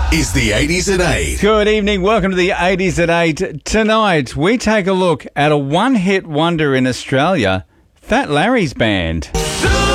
is the 80s at 8. Good evening. Welcome to the 80s at 8. Tonight, we take a look at a one-hit wonder in Australia, Fat Larry's band.